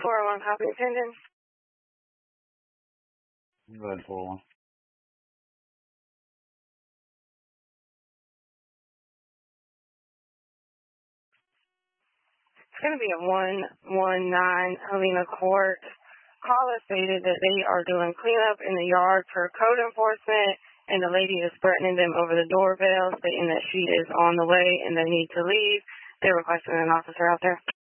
401 copy attendant. Go ahead, 401. It's going to be a 119 Helena Court. Caller stated that they are doing cleanup in the yard for code enforcement, and the lady is threatening them over the doorbell, stating that she is on the way and they need to leave. They're requesting an officer out there.